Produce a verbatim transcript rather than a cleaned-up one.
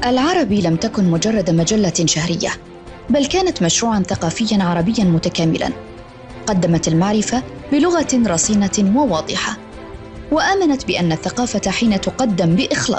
العربي لم تكن مجرد مجلة شهرية، بل كانت مشروعاً ثقافياً عربياً متكاملاً، قدمت المعرفة بلغة رصينة وواضحة، وآمنت بأن الثقافة حين تقدم بإخلاص